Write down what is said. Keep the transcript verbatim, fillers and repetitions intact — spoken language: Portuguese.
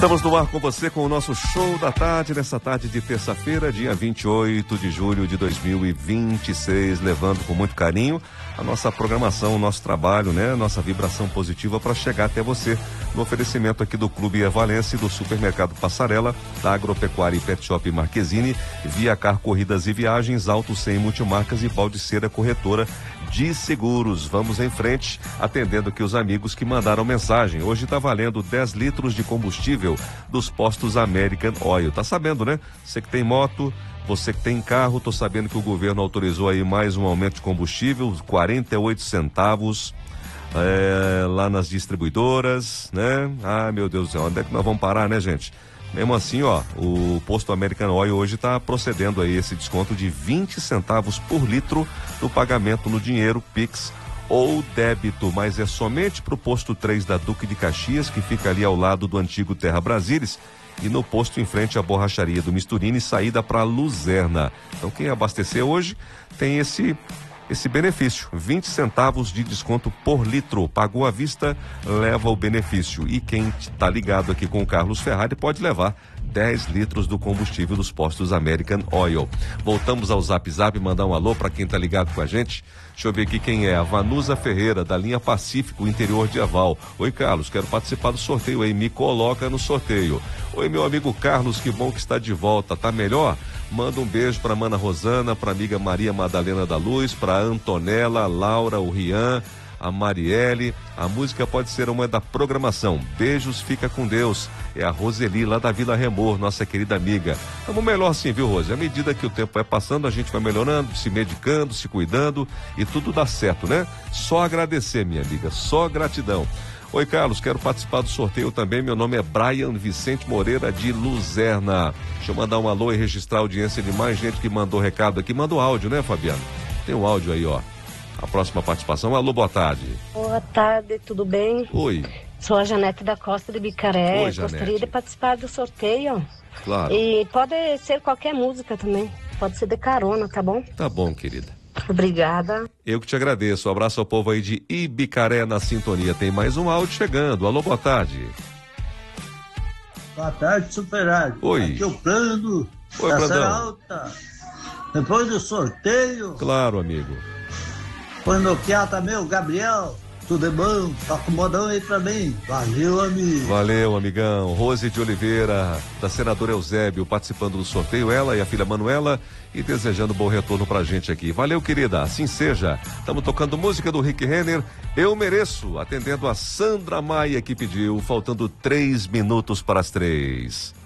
Estamos no ar com você com o nosso show da tarde, nessa tarde de terça-feira, dia vinte e oito de julho de dois mil e vinte e seis, levando com muito carinho a nossa programação, o nosso trabalho, né? Nossa vibração positiva para chegar até você no oferecimento aqui do Clube Evalense, do Supermercado Passarela, da Agropecuária e Pet Shop Marquezine, Via Car Corridas e Viagens, Auto cem Multimarcas e Baldiceira Corretora de Seguros. Vamos em frente, atendendo aqui os amigos que mandaram mensagem. Hoje está valendo dez litros de combustível dos postos American Oil. Tá sabendo, né? Você que tem moto, você que tem carro, tô sabendo que o governo autorizou aí mais um aumento de combustível, quarenta e oito centavos é, lá nas distribuidoras, né? Ah, meu Deus do céu, onde é que nós vamos parar, né, gente? Mesmo assim, ó, o posto American Oil hoje está procedendo aí esse desconto de vinte centavos por litro no pagamento no dinheiro, Pix ou débito, mas é somente para o posto três da Duque de Caxias, que fica ali ao lado do antigo Terra Brasília, e no posto em frente à borracharia do Misturini, saída para Luzerna. Então quem abastecer hoje tem esse esse benefício, vinte centavos de desconto por litro. Pagou à vista, leva o benefício. E quem está ligado aqui com o Carlos Ferrari pode levar dez litros do combustível dos postos American Oil. Voltamos ao Zap Zap, mandar um alô para quem está ligado com a gente. Deixa eu ver aqui quem é. A Vanusa Ferreira, da linha Pacífico, interior de Aval. Oi, Carlos, quero participar do sorteio aí, me coloca no sorteio. Oi, meu amigo Carlos, que bom que está de volta, tá melhor? Manda um beijo para Mana Rosana, para amiga Maria Madalena da Luz, para Antonella, Laura, o Rian, a Marielle. A música pode ser uma da programação. Beijos, fica com Deus. É a Roseli, lá da Vila Remor, nossa querida amiga. Estamos melhor assim, viu, Rose? À medida que o tempo vai passando, a gente vai melhorando, se medicando, se cuidando e tudo dá certo, né? Só agradecer, minha amiga, só gratidão. Oi, Carlos, quero participar do sorteio também. Meu nome é Brian Vicente Moreira, de Luzerna. Deixa eu mandar um alô e registrar a audiência de mais gente que mandou recado aqui. Mandou áudio, né, Fabiano? Tem um áudio aí, ó. A próxima participação. Alô, boa tarde. Boa tarde, tudo bem? Oi. Sou a Janete da Costa de Bicaré. Oi, Janete. Gostaria de participar do sorteio. Claro. E pode ser qualquer música também. Pode ser de carona, tá bom? Tá bom, querida. Obrigada. Eu que te agradeço. Um abraço ao povo aí de Ibicaré na sintonia. Tem mais um áudio chegando. Alô, boa tarde. Boa tarde, Superário. Oi. Aqui é o plano Oi, da Brandão. Serra Alta. Depois do sorteio, Claro, amigo. quando o também, o Gabriel, tudo é bom? Toca o modão aí pra mim. Valeu, amigo. Valeu, amigão. Rose de Oliveira, da senadora Eusébio, participando do sorteio, ela e a filha Manuela, e desejando bom retorno pra gente aqui. Valeu, querida, assim seja. Estamos tocando música do Rick Renner, Eu Mereço, atendendo a Sandra Maia, que pediu, faltando três minutos para as três.